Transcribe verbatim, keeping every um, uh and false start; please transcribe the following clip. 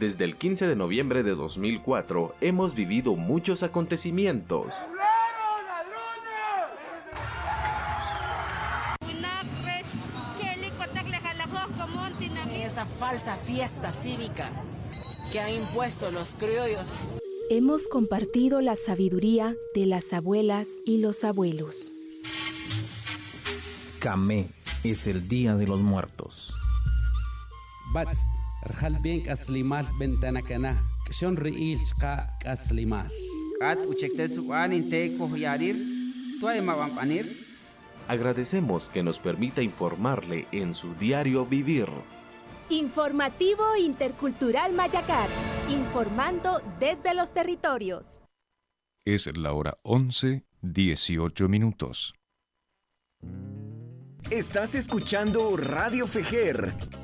Desde el quince de noviembre de dos mil cuatro hemos vivido muchos acontecimientos. Esa falsa fiesta cívica que han impuesto los criollos. Hemos compartido la sabiduría de las abuelas y los abuelos. Camé es el Día de los Muertos. Bats, rjal bien kaslimal bentanakana, kshon riil chqa kaslimal. Kat uchektes uanin te kohyarir, tuay mabampanir. Agradecemos que nos permita informarle en su diario vivir. Informativo Intercultural Mayacar, informando desde los territorios. Es la hora once, dieciocho minutos. Estás escuchando Radio Fejer